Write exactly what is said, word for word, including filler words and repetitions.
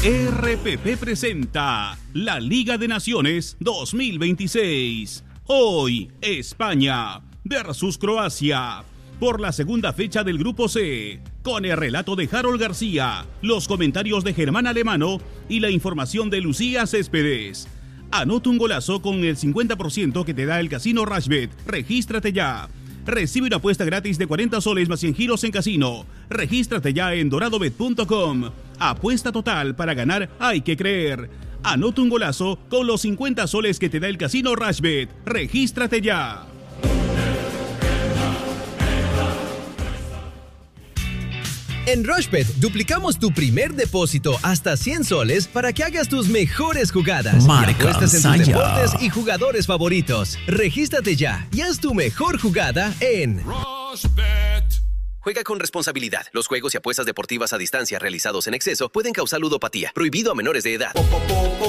R P P presenta la Liga de Naciones dos mil veintiséis. Hoy, España versus Croacia. Por la segunda fecha del Grupo C, con el relato de Harold García, los comentarios de Germán Alemano y la información de Lucía Céspedes. Anota un golazo con el cincuenta por ciento que te da el Casino Rashbet. Regístrate ya. Recibe una apuesta gratis de cuarenta soles más cien giros en casino. Regístrate ya en doradobet punto com. Apuesta total, para ganar hay que creer. Anota un golazo con los cincuenta soles que te da el Casino Rashbet. Regístrate ya. En Rushbet duplicamos tu primer depósito hasta cien soles para que hagas tus mejores jugadas. Marca, y apuestas en tus Saya. deportes y jugadores favoritos. Regístrate ya y haz tu mejor jugada en Rushbet. Juega con responsabilidad. Los juegos y apuestas deportivas a distancia realizados en exceso pueden causar ludopatía. Prohibido a menores de edad.